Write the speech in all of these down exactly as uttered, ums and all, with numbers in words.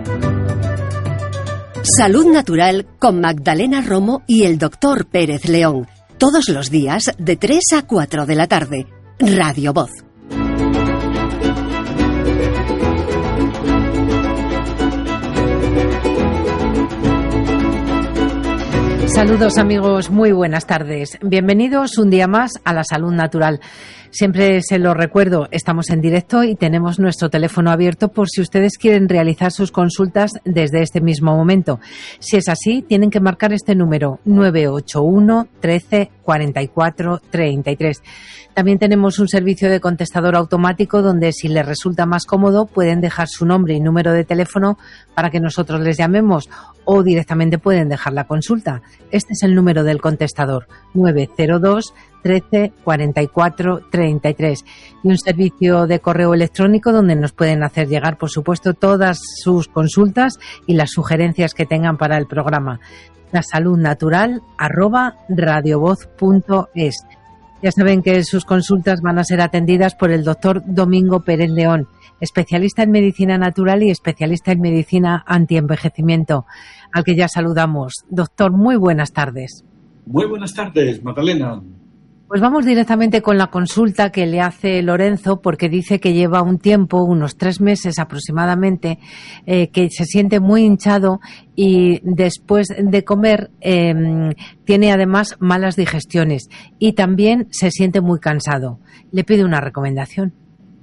Salud Natural con Magdalena Romo y el doctor Pérez León. Todos los días de tres a cuatro de la tarde. Radio Voz. Saludos amigos, muy buenas tardes. Bienvenidos un día más a la Salud Natural. Siempre se lo recuerdo, estamos en directo y tenemos nuestro teléfono abierto por si ustedes quieren realizar sus consultas desde este mismo momento. Si es así, tienen que marcar este número nueve ocho uno, trece, cuarenta y cuatro, treinta y tres. También tenemos un servicio de contestador automático donde, si les resulta más cómodo, pueden dejar su nombre y número de teléfono para que nosotros les llamemos, o directamente pueden dejar la consulta. Este es el número del contestador, nueve cero dos, trece, cuarenta y cuatro, treinta y tres. Y un servicio de correo electrónico donde nos pueden hacer llegar, por supuesto, todas sus consultas y las sugerencias que tengan para el programa. La salud natural arroba radiovoz punto es. Ya saben que sus consultas van a ser atendidas por el doctor Domingo Pérez León, especialista en medicina natural y especialista en medicina antienvejecimiento, al que ya saludamos. Doctor, muy buenas tardes. Muy buenas tardes, Magdalena. Pues vamos directamente con la consulta que le hace Lorenzo, porque dice que lleva un tiempo, unos tres meses aproximadamente, eh, que se siente muy hinchado y después de comer eh, tiene además malas digestiones y también se siente muy cansado. Le pide una recomendación.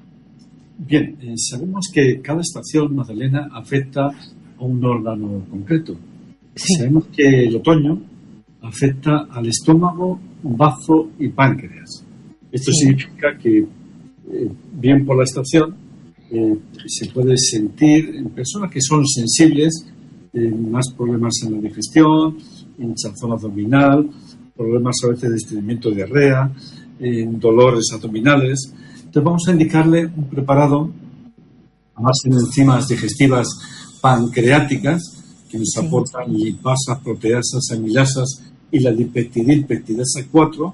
Bien, eh, sabemos que cada estación, Magdalena, afecta a un órgano concreto. Sí. Sabemos que el otoño afecta al estómago, bazo y páncreas. Esto sí. significa que, eh, bien por la estación, eh, se puede sentir en personas que son sensibles eh, más problemas en la digestión, hinchazón abdominal, problemas a veces de estreñimiento, diarrea, eh, dolores abdominales. Entonces vamos a indicarle un preparado a base de enzimas digestivas pancreáticas que nos sí. aportan lipasas, proteasas, amilasas y la dipeptidilpeptidasa cuatro,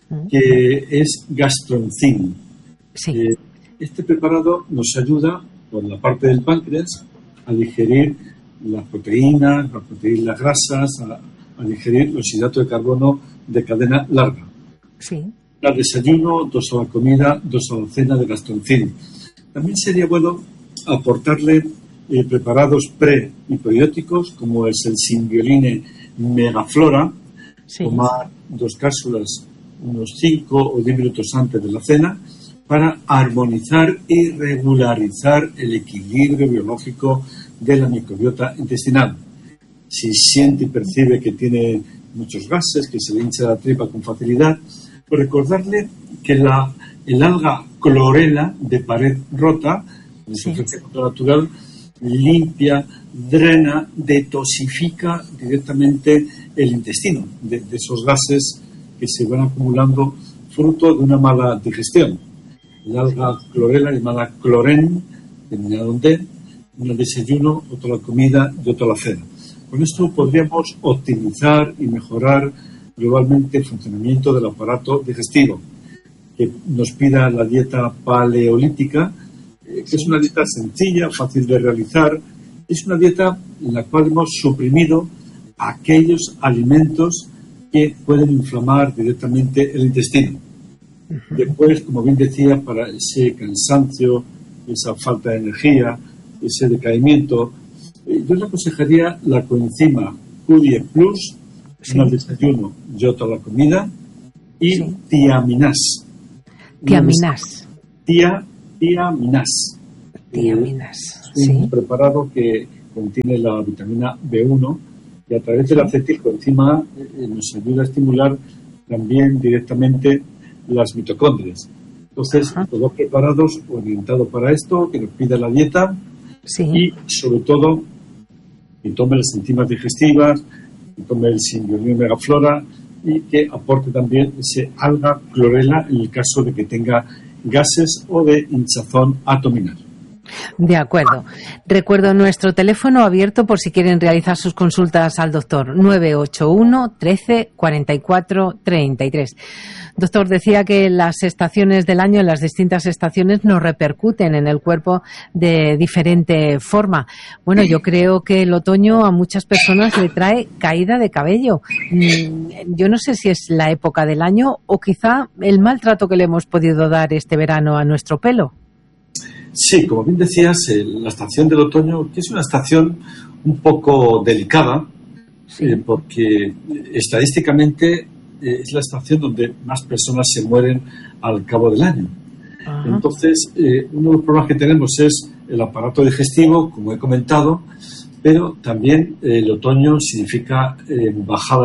que es gastroenzim. Sí. Eh, este preparado nos ayuda, por la parte del páncreas, a digerir las proteínas, a digerir las grasas, a, a digerir los hidratos de carbono de cadena larga. Sí. Al desayuno, dos a la comida, dos a la cena de gastroenzim. También sería bueno aportarle eh, preparados pre y probióticos, como es el Symbioline Megaflora. Sí. Tomar dos cápsulas unos cinco o diez minutos antes de la cena para armonizar y regularizar el equilibrio biológico de la microbiota intestinal. Si siente y percibe que tiene muchos gases, que se le hincha la tripa con facilidad, pues recordarle que la, el alga clorela de pared rota, en su efecto natural, limpia, drena, detoxifica directamente el intestino de, de esos gases que se van acumulando fruto de una mala digestión. El alga clorela llamada cloren, terminado en D, uno al desayuno, otro a la comida y otro a la cena. Con esto podríamos optimizar y mejorar globalmente el funcionamiento del aparato digestivo, que nos pida la dieta paleolítica, eh, que es una dieta sencilla, fácil de realizar. Es una dieta en la cual hemos suprimido aquellos alimentos que pueden inflamar directamente el intestino. Uh-huh. Después, como bien decía, para ese cansancio, esa falta de energía, ese decaimiento, eh, yo le aconsejaría la coenzima Q diez plus, sí. uno al desayuno y otro a la comida, y sí. tiaminas. Tiaminas. Tía, tiaminas. Tiaminas. Es un sí. preparado que contiene la vitamina B uno y a través del acetilcoenzima A eh, nos ayuda a estimular también directamente las mitocondrias. Entonces, Ajá. todos preparados, orientados para esto, que nos pida la dieta sí. y, sobre todo, que tome las enzimas digestivas, que tome el Symbioline Megaflora y que aporte también ese alga clorela en el caso de que tenga gases o de hinchazón abdominal. De acuerdo. Recuerdo nuestro teléfono abierto por si quieren realizar sus consultas al doctor, nueve ocho uno, trece, cuarenta y cuatro, treinta y tres. Doctor, decía que las estaciones del año, las distintas estaciones, nos repercuten en el cuerpo de diferente forma. Bueno, yo creo que el otoño a muchas personas le trae caída de cabello. Yo no sé si es la época del año o quizá el maltrato que le hemos podido dar este verano a nuestro pelo. Sí, como bien decías, eh, la estación del otoño, que es una estación un poco delicada, sí. eh, porque estadísticamente eh, es la estación donde más personas se mueren al cabo del año. Ajá. Entonces, eh, uno de los problemas que tenemos es el aparato digestivo, como he comentado, pero también eh, el otoño significa eh, bajada